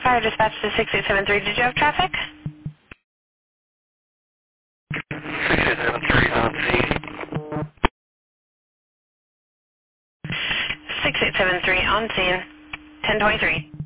Fire dispatch to 6873. Did you have traffic? 6873 on scene. 6873 on scene. 1023.